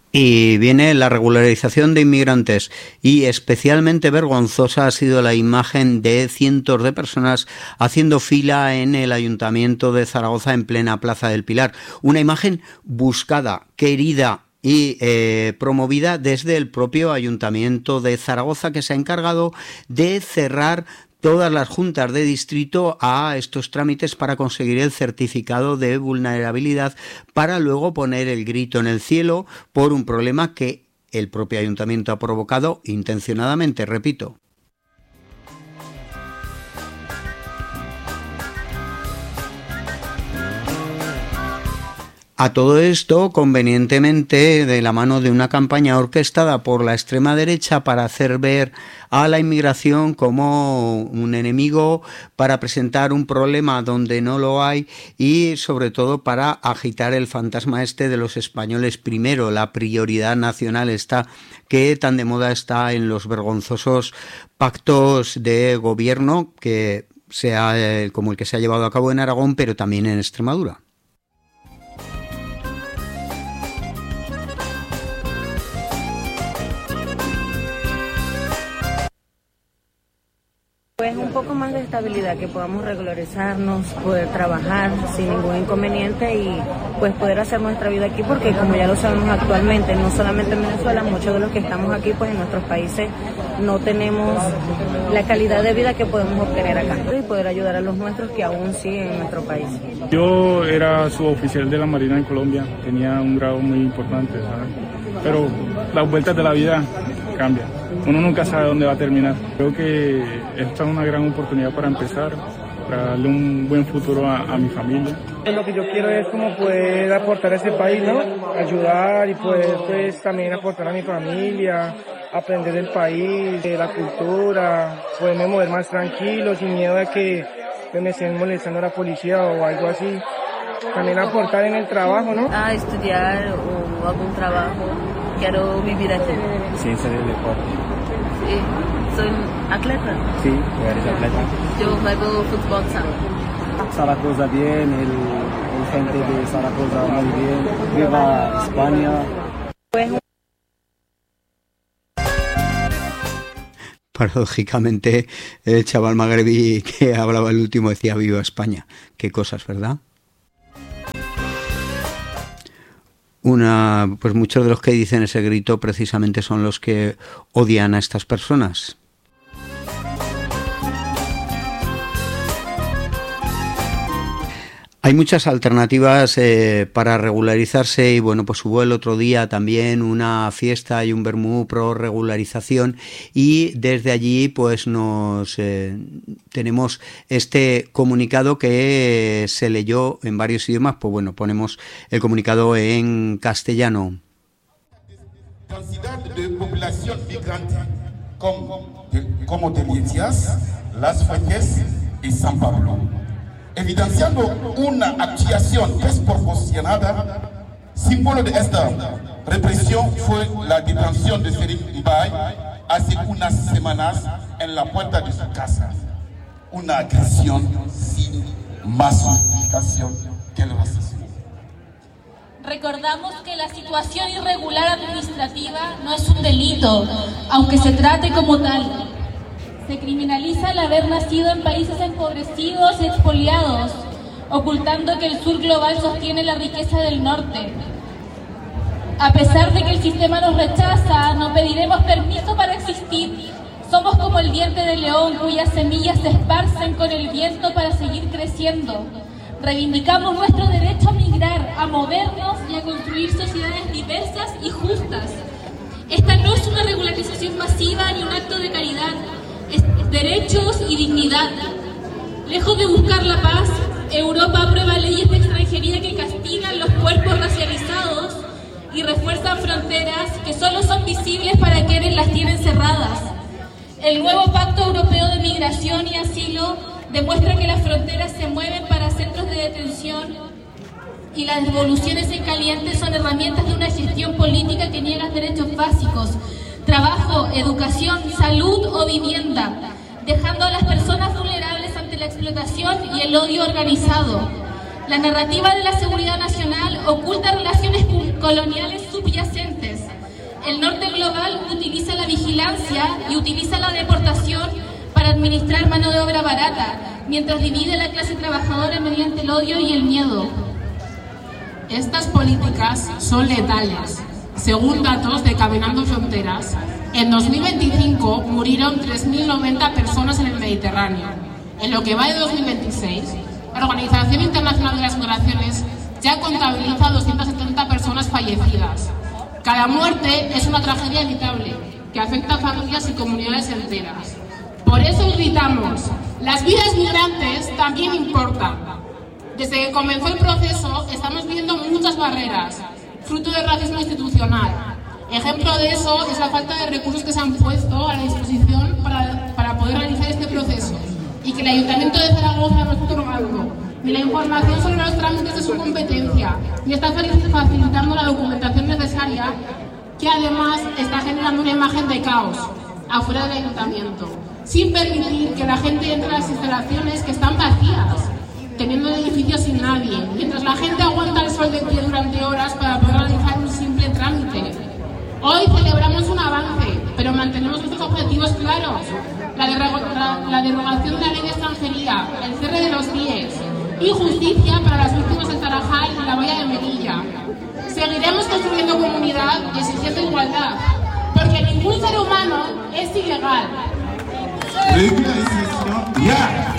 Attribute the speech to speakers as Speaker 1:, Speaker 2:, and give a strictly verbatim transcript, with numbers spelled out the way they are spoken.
Speaker 1: Y viene la regularización de inmigrantes, y especialmente vergonzosa ha sido la imagen de cientos de personas haciendo fila en el Ayuntamiento de Zaragoza en plena Plaza del Pilar. Una imagen buscada, querida y eh, promovida desde el propio Ayuntamiento de Zaragoza, que se ha encargado de cerrar todas las juntas de distrito a estos trámites para conseguir el certificado de vulnerabilidad, para luego poner el grito en el cielo por un problema que el propio ayuntamiento ha provocado intencionadamente, repito. A todo esto, convenientemente, de la mano de una campaña orquestada por la extrema derecha para hacer ver a la inmigración como un enemigo, para presentar un problema donde no lo hay y, sobre todo, para agitar el fantasma este de los españoles primero, la prioridad nacional esta que tan de moda está en los vergonzosos pactos de gobierno, que sea eh, como el que se ha llevado a cabo en Aragón, pero también en Extremadura.
Speaker 2: Pues un poco más de estabilidad, que podamos regularizarnos, poder trabajar sin ningún inconveniente y pues poder hacer nuestra vida aquí, porque como ya lo sabemos actualmente, no solamente en Venezuela, muchos de los que estamos aquí pues en nuestros países no tenemos la calidad de vida que podemos obtener acá y poder ayudar a los nuestros que aún siguen en nuestro país.
Speaker 3: Yo era suboficial de la Marina en Colombia, tenía un grado muy importante, ¿sabes? Pero las vueltas de la vida cambian. Uno nunca sabe dónde va a terminar. Creo que esta es una gran oportunidad para empezar, para darle un buen futuro a, a mi familia.
Speaker 4: Lo que yo quiero es como poder aportar a este país, ¿no? Ayudar y poder pues también aportar a mi familia, aprender del país, de la cultura, poderme mover más tranquilo, sin miedo a que me estén molestando la policía o algo así. También aportar en el trabajo, ¿no?
Speaker 2: A estudiar o algún trabajo. Quiero vivir aquí.
Speaker 5: Ciencia del deporte.
Speaker 2: Sí, soy atleta.
Speaker 5: Sí, eres atleta.
Speaker 2: Yo juego fútbol sala.
Speaker 5: Zaragoza bien, el, el gente de Zaragoza muy bien. Viva España.
Speaker 2: Pues
Speaker 1: Paradójicamente, el chaval magrebí que hablaba el último decía viva España. Qué cosas, ¿verdad? Una, pues muchos de los que dicen ese grito precisamente son los que odian a estas personas. Hay muchas alternativas eh, para regularizarse y bueno, pues hubo el otro día también una fiesta y un vermú pro regularización y desde allí pues nos eh, tenemos este comunicado que se leyó en varios idiomas, pues bueno, ponemos el comunicado en castellano.
Speaker 6: Densidad de población migrante como, como Delicias, Las Fuentes y San Pablo, evidenciando una actuación desproporcionada. Símbolo de esta represión fue la detención de Serif Mbay hace unas semanas en la puerta de su casa. Una agresión sin más justificación que el racismo.
Speaker 7: Recordamos que la situación irregular administrativa no es un delito, aunque se trate como tal. Se criminaliza el haber nacido en países empobrecidos y expoliados, ocultando que el sur global sostiene la riqueza del norte. A pesar de que el sistema nos rechaza, no pediremos permiso para existir. Somos como el diente de león, cuyas semillas se esparcen con el viento para seguir creciendo. Reivindicamos nuestro derecho a migrar, a movernos y a construir sociedades diversas y justas. Esta no es una regularización masiva ni un acto de caridad. Es derechos y dignidad. Lejos de buscar la paz, Europa aprueba leyes de extranjería que castigan los cuerpos racializados y refuerzan fronteras que solo son visibles para quienes las tienen cerradas. El nuevo Pacto Europeo de Migración y Asilo demuestra que las fronteras se mueven para centros de detención y las devoluciones en caliente son herramientas de una gestión política que niega derechos básicos: trabajo, educación, salud o vivienda, dejando a las personas vulnerables ante la explotación y el odio organizado. La narrativa de la seguridad nacional oculta relaciones coloniales subyacentes, El norte global utiliza la vigilancia y utiliza la deportación para administrar mano de obra barata, mientras divide a la clase trabajadora mediante el odio y el miedo.
Speaker 8: Estas políticas son letales. Según datos de Caminando Fronteras, en dos mil veinticinco murieron tres mil noventa personas en el Mediterráneo. En lo que va de dos mil veintiséis, la Organización Internacional de las Migraciones ya contabiliza doscientas setenta personas fallecidas. Cada muerte es una tragedia evitable que afecta a familias y comunidades enteras. Por eso gritamos, las vidas migrantes también importan. Desde que comenzó el proceso estamos viendo muchas barreras, fruto del racismo institucional. Ejemplo de eso es la falta de recursos que se han puesto a la disposición para, para poder realizar este proceso y que el Ayuntamiento de Zaragoza no está otorgando ni la información sobre los trámites de su competencia, ni está facilitando la documentación necesaria, que además está generando una imagen de caos afuera del Ayuntamiento, sin permitir que la gente entre a las instalaciones que están vacías, teniendo el edificio sin nadie, mientras la gente aguanta el sol de pie durante horas para poder realizar un simple trámite. Hoy celebramos un avance, pero mantenemos nuestros objetivos claros: la, la, la derogación de la ley de extranjería, el cierre de los C I E S y justicia para las víctimas del Tarajal y la valla de Melilla. Seguiremos construyendo comunidad y exigiendo igualdad, porque ningún ser humano es ilegal.
Speaker 6: Legalización ya.